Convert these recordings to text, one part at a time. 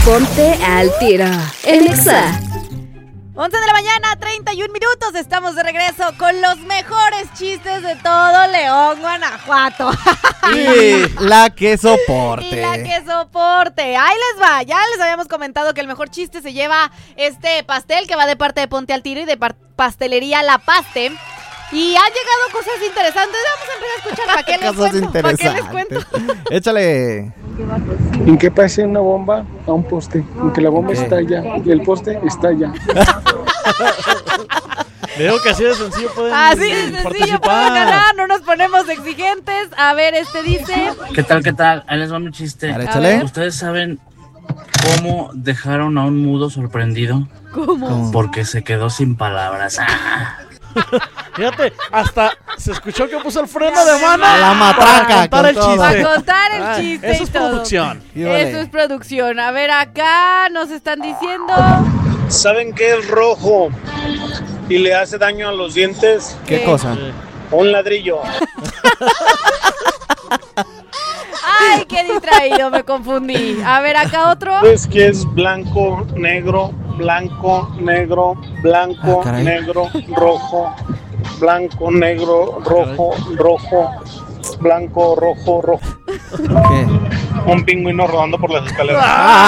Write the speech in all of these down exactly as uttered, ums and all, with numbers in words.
Ponte al tiro en Exa. once de la mañana, treinta y un minutos. Estamos de regreso con los mejores chistes de todo León, Guanajuato. Y la que soporte. Y la que soporte. Ahí les va. Ya les habíamos comentado que el mejor chiste se lleva este pastel que va de parte de Ponte al Tiro y de par- Pastelería La Paste. Y han llegado cosas interesantes. Vamos a empezar a escuchar. ¿Para qué les Cosas cuento? ¿Para qué les interesantes. cuento? Échale. ¿En qué pasa una bomba a un poste? En que la bomba ¿Qué? está allá y el poste está allá. Veo que así de sencillo pueden Así de sencillo participar. podemos ganar. No nos ponemos exigentes. A ver, este dice. ¿Qué tal, qué tal? Ahí les va mi chiste. A ver, échale. ¿Ustedes saben cómo dejaron a un mudo sorprendido? ¿Cómo? ¿Cómo? Porque se quedó sin palabras. Ah. Fíjate, hasta se escuchó que puso el freno de mano. A la matraca, para contar con el todo. chiste. Para contar el Ah, chiste. eso y es todo. producción. Y vale. Eso es producción. A ver, acá nos están diciendo. ¿Saben qué es rojo y le hace daño a los dientes? ¿Qué ¿Qué? cosa? Un ladrillo. Ay, qué distraído, me confundí. A ver, acá otro. Pues que es blanco, negro, blanco, negro, blanco, Ah, caray. negro, rojo, blanco, negro, rojo, rojo, blanco, rojo, rojo. ¿Qué? Un pingüino rodando por las escaleras.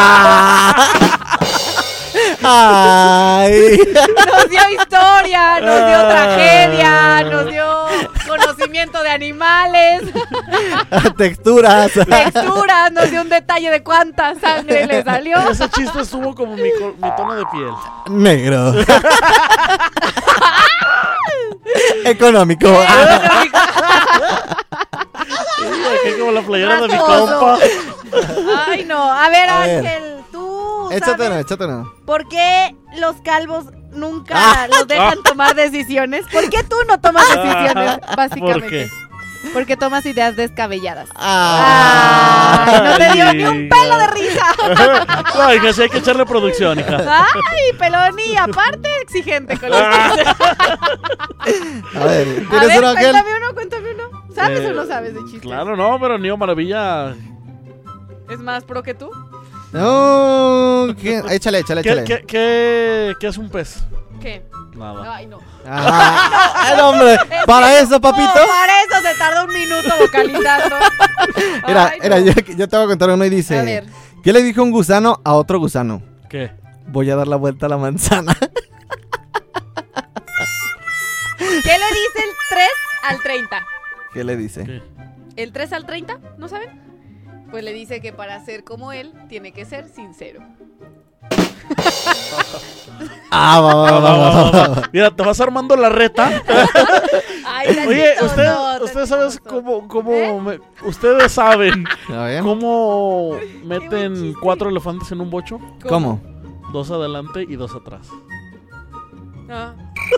Ay. Nos dio historia, nos dio tragedia, nos dio conocimiento de animales, Texturas. texturas, nos dio un detalle de cuánta sangre le salió. Ese chiste estuvo como mi, co- mi tono de piel. Negro. Económico. Sí, aquí como la playera de mi Rasposo. compa. Ay, no. A ver, A ver. Ángel, tú Échate sabes no, échate no. por qué los calvos nunca Ah. los dejan tomar decisiones. ¿Por qué tú no tomas decisiones, básicamente? ¿Por qué? Porque tomas ideas descabelladas. Ah. Ay, no te dio ni un pelo de risa. No, hija, sí hay que echarle producción, hija. Ay, pelón, y aparte exigente con los chistes. A ver, A ¿tienes ver, uno, Ángel? cuéntame uno, cuéntame uno. ¿Sabes Eh, o no sabes de chistes? Claro, no, pero Nio Maravilla. ¿Es más pro que tú? No, ¿qué? Échale, échale, ¿Qué, échale. qué, qué, qué es un pez? ¿Qué? Nada. Ay, no. Ah, ay, no, hombre. Para eso, papito. Oh, para eso se tardó un minuto vocalizando. Mira, Ay, no. mira, yo, yo te voy a contar uno y A dice: ver. ¿qué le dijo un gusano a otro gusano? ¿Qué? Voy a dar la vuelta a la manzana. ¿Qué le dice el tres al treinta? ¿Qué le dice? ¿Qué? ¿El tres al treinta? ¿No saben? Pues le dice que para ser como él, tiene que ser sincero. Ah, va, va, va, va, va, va. Mira, te vas armando la reta. Ay, está Oye, chistoso, usted, está ustedes saben chistoso. cómo, cómo ¿Eh? me- ustedes saben A ver. cómo buen meten chiste. cuatro elefantes en un bocho, ¿Cómo? dos adelante y dos atrás. Ah.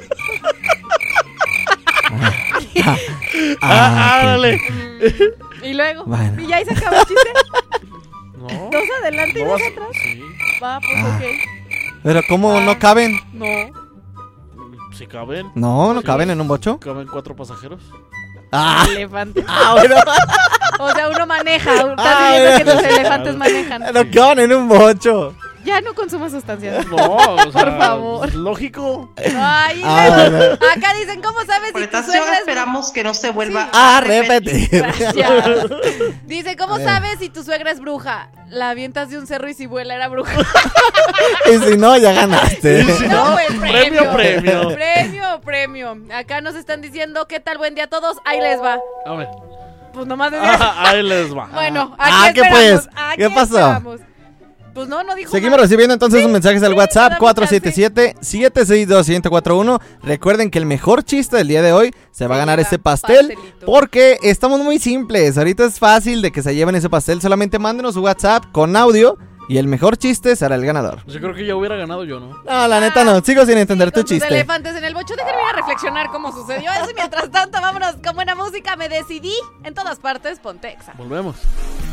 Ah, ok. árale. Mm, Y luego, Bueno. ¿y ya ahí se acabó el chiste? No. ¿Dos adelante y No dos vas- atrás? Sí. Va, pues Ah. ok. Pero ¿cómo no caben? No. Si caben. No, no Sí. caben en un bocho. Caben cuatro pasajeros. Ah, Elefante. ah bueno. O sea, uno maneja. Estás Ah, diciendo que bueno. los elefantes manejan. No caben en un bocho. Ya no consumas sustancias. No, o sea, Por favor. es lógico. Ay, Ah, luego, bueno. acá dicen, ¿cómo sabes si tu Interpretación, suegra es... esperamos que no se vuelva Sí. Ah, repetir. Gracias. Dice, ¿cómo A ver. sabes si tu suegra es bruja? La avientas de un cerro y si vuela era bruja. Y si no, ya ganaste. Y si No, pues premio. Premio, premio. Premio, premio. Acá nos están diciendo, ¿qué tal? Buen día a todos. Ahí les va. A ver. Pues nomás decía... Ah, ahí les va. Bueno, aquí Ah, ¿qué esperamos, pues? aquí ¿Qué pasó? esperamos. Pues no, no dijo Seguimos nada. recibiendo entonces sus mensajes al sí, WhatsApp dame cuatro siete siete, siete seis dos, uno cero cuatro uno. Recuerden que el mejor chiste del día de hoy se va a Se ganar lleva ese pastel pastelito. porque estamos muy simples. Ahorita es fácil de que se lleven ese pastel. Solamente mándenos su WhatsApp con audio y el mejor chiste será el ganador. Yo creo que ya hubiera ganado yo, ¿no? No, la neta no. Sigo sin entender Sí, tu con tus chiste. elefantes en el bocho. Déjenme ir a reflexionar cómo sucedió eso. Y mientras tanto, vámonos con buena música. Me decidí. En todas partes, Ponte Exa. Volvemos.